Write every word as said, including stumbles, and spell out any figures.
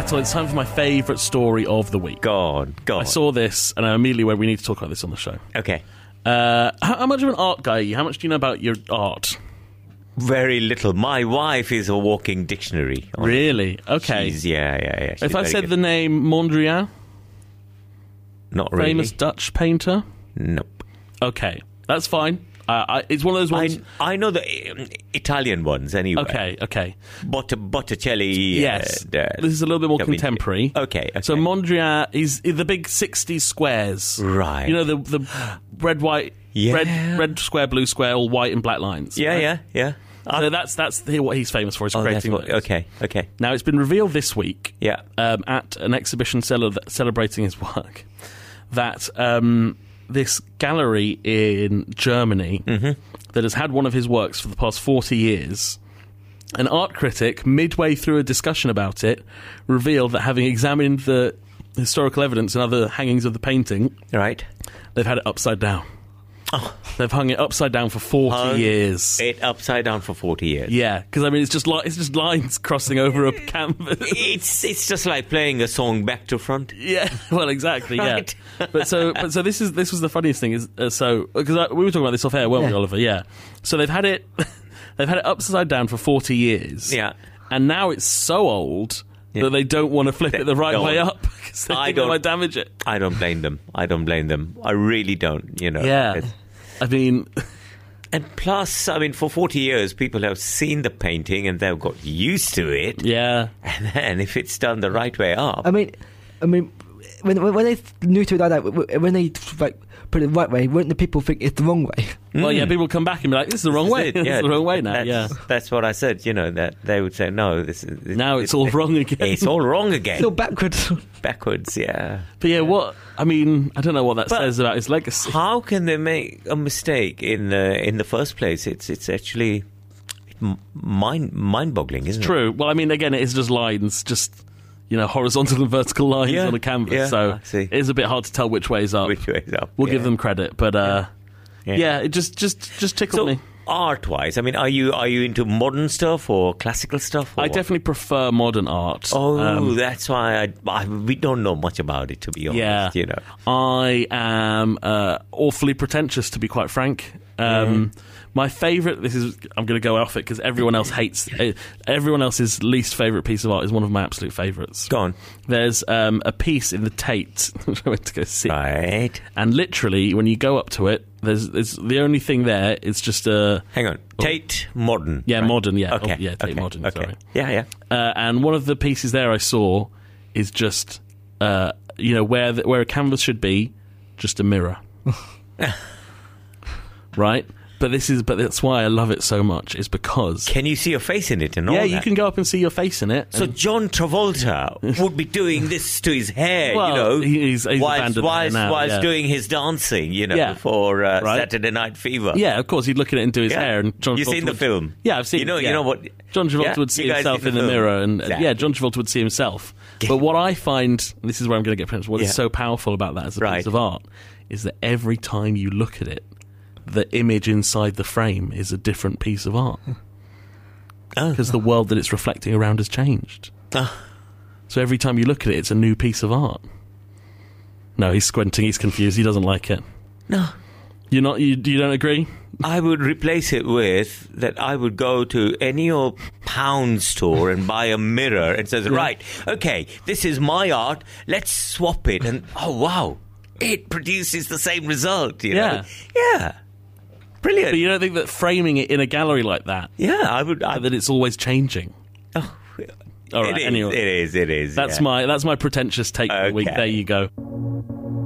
Atul, it's time for my favourite story of the week. Go on, go on. I saw this, and I immediately went, we need to talk about this on the show. Okay. Uh, how, how much of an art guy are you? How much do you know about your art? Very little. My wife is a walking dictionary. Really? Okay. She's, yeah, yeah, yeah. She's if I very said good. the name Mondrian, Not really. famous Dutch painter? Nope. Okay, that's fine. Uh, I, it's one of those ones... I, I know the um, Italian ones anyway. Okay, okay. Bott- Botticelli. Yes. Uh, uh, this is a little bit more Da Vinci. contemporary. Okay, okay. So Mondrian, he's the big sixties squares. Right. You know, the the red, white, Yeah. red, red square, blue square, all white and black lines. Yeah, right? yeah, yeah. So that's that's the, what he's famous for, is Oh, that's creating what, those. okay, okay. Now, it's been revealed this week Yeah. um, at an exhibition cele- celebrating his work that um, this gallery in Germany Mm-hmm. that has had one of his works for the past forty years, an art critic, midway through a discussion about it, revealed that having examined the historical evidence and other hangings of the painting, Right. they've had it upside down. Oh. They've hung it upside down for forty Hung years. It upside down for forty years. Yeah, because I mean, it's just li- it's just lines crossing over a canvas. It's it's just like playing a song back to front. Yeah, well, exactly. Right. Yeah, but so but so this is this was the funniest thing is uh, so because we were talking about this off air, weren't we, Yeah. Oliver? Yeah. So they've had it they've had it upside down for forty years. Yeah. and now it's so old Yeah. that they don't want to flip They it the right don't. way up because they I think they don't- might damage it. I don't blame them. I don't blame them. I really don't. You know. Yeah, It's- I mean, And plus, I mean, for forty years, people have seen the painting and they've got used to it. yeah. And then if it's done the right way up, I mean, I mean, when when when they knew to it like that, when they like put it the right way, wouldn't the people think it's the wrong way? Well, yeah, people come back and be like, "This is the wrong way. It, This yeah, is the wrong way now." That's, Yeah. that's what I said. You know, that they would say, "No, this is this, Now it's all wrong again. It's all wrong again. Still backwards. Backwards." Yeah. But yeah, what I mean, I don't know what that But- says about his legacy. How can they make a mistake in the in the first place? It's it's actually m- mind mind boggling, isn't it? True. Well, I mean, again, it is just lines, just, you know, horizontal and vertical lines Yeah, on a canvas. yeah, so I see. it is a bit hard to tell which way's up. Which way is up? We'll yeah. give them credit, but uh, yeah. Yeah. it just just just tickled So me. art wise, I mean, are you are you into modern stuff or classical stuff? Or I what? definitely prefer modern art. Oh, Um, that's why I, I we don't know much about it, to be honest. yeah. You know. I am uh, awfully pretentious, to be quite frank. Um, My favourite, this is, I'm going to go off it because everyone else hates, uh, everyone else's least favourite piece of art is one of my absolute favourites. Go on. There's um, a piece in the Tate, which I went to go see. Right. And literally, when you go up to it, there's, there's the only thing there is just a Hang on. Tate Modern. yeah right? modern yeah Okay. oh, yeah Tate okay. Modern Okay. sorry. Yeah, yeah. Uh, and one of the pieces there I saw is just uh, you know where the, where a canvas should be, just a mirror, right? But this is but that's why I love it so much is because Can you see your face in it and all yeah that? you can go up and see your face in it. So and- John Travolta would be doing this to his hair, Well, you know, he's- he's whilst, abandoned whilst, that now, whilst yeah. doing his dancing, you know, Yeah. for uh, Right. Saturday Night Fever. yeah, of course he'd look at it and do his Yeah. hair. And John You've Travolta seen the would- film? Yeah, I've seen. You know, yeah. you know what? John Travolta Yeah? would see You guys himself seen in the the film? mirror, and Exactly. yeah, John Travolta would see himself. But what I find, and this is where I'm going to get pronounced, what Yeah. is so powerful about that as a Right. piece of art is that every time you look at it, the image inside the frame is a different piece of art Oh. because the world that it's reflecting around has changed. Ah. So every time you look at it, it's a new piece of art. No, he's squinting. He's confused. He doesn't like it. No. You're not. You, you don't agree? I would replace it with that I would go to any old pound store and buy a mirror and says, right, okay, this is my art, let's swap it. And, oh, wow, it produces the same result, you know? Yeah. Brilliant. But you don't think that framing it in a gallery like that, yeah, I would. I, that it's always changing? oh, All right. it is, Anyway, it is, it is. that's yeah. my that's my pretentious take for the week. Okay. There you go.